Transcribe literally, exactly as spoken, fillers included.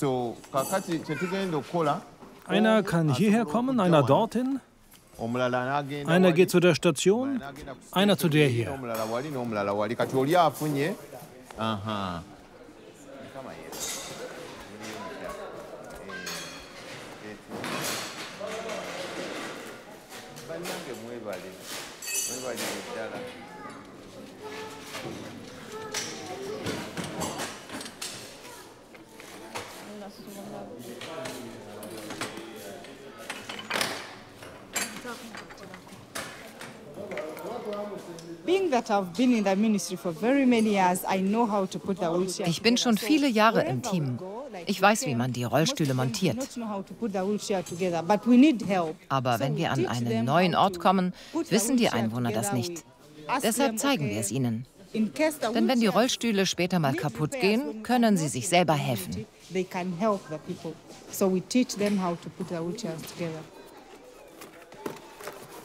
Einer kann hierher kommen, einer dorthin. Einer geht zu der Station, einer zu der hier. Ich bin schon viele Jahre im Team. Ich weiß, wie man die Rollstühle montiert. Aber wenn wir an einen neuen Ort kommen, wissen die Einwohner das nicht. Deshalb zeigen wir es ihnen. Denn wenn die Rollstühle später mal kaputt gehen, können sie sich selber helfen. So we teach them how to put the wheelchairs together.